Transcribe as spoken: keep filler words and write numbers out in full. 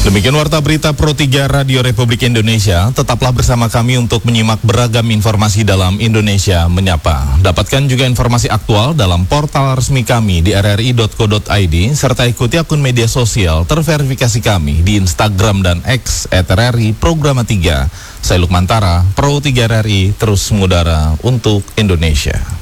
Demikian Warta Berita Pro tiga Radio Republik Indonesia. Tetaplah bersama kami untuk menyimak beragam informasi dalam Indonesia Menyapa. Dapatkan juga informasi aktual dalam portal resmi kami di r r i dot co dot i d, serta ikuti akun media sosial terverifikasi kami di Instagram dan X et r r i Programa tiga. Saya Lukman Tara, Pro tiga R R I, terus mengudara untuk Indonesia.